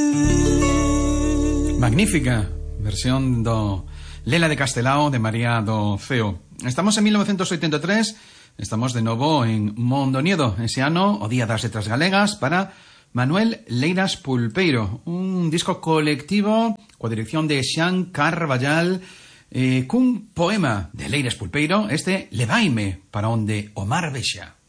Magnífica versión do Lela de Castelao de María do Ceo. Estamos en 1983, estamos de novo en Mondoñedo, ese ano, o Día das Letras Galegas, para Manuel Leiras Pulpeiro, un disco colectivo coa dirección de Xan Carballal, cun poema de Leiras Pulpeiro, este Levaime para onde o mar vexa.